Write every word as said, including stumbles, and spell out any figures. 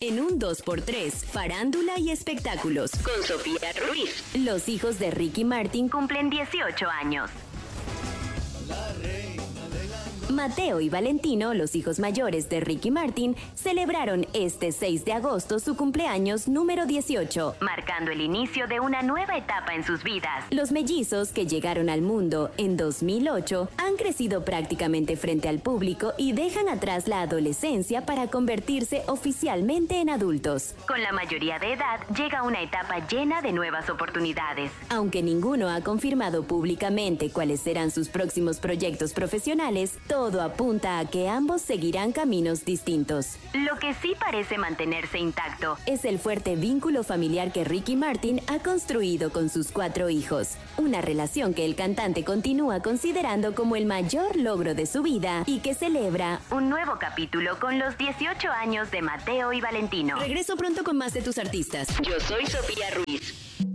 En un dos por tres, farándula y espectáculos. Con Sofía Ruiz. Los hijos de Ricky Martin cumplen dieciocho años. Mateo y Valentino, los hijos mayores de Ricky Martin, celebraron este seis de agosto su cumpleaños número dieciocho, marcando el inicio de una nueva etapa en sus vidas. Los mellizos, que llegaron al mundo en dos mil ocho, han crecido prácticamente frente al público y dejan atrás la adolescencia para convertirse oficialmente en adultos. Con la mayoría de edad llega una etapa llena de nuevas oportunidades. Aunque ninguno ha confirmado públicamente cuáles serán sus próximos proyectos profesionales, todo apunta a que ambos seguirán caminos distintos. Lo que sí parece mantenerse intacto es el fuerte vínculo familiar que Ricky Martin ha construido con sus cuatro hijos, una relación que el cantante continúa considerando como el mayor logro de su vida y que celebra un nuevo capítulo con los dieciocho años de Mateo y Valentino. Regreso pronto con más de tus artistas. Yo soy Sofía Ruiz.